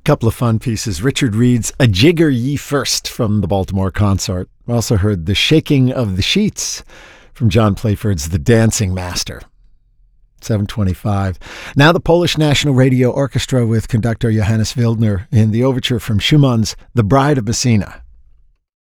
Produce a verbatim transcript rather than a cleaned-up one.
Couple of fun pieces. Richard Reed's A Jigger Ye First from the Baltimore Consort. We also heard The Shaking of the Sheets from John Playford's The Dancing Master. seven twenty-five. Now the Polish National Radio Orchestra with conductor Johannes Wildner in the overture from Schumann's The Bride of Messina.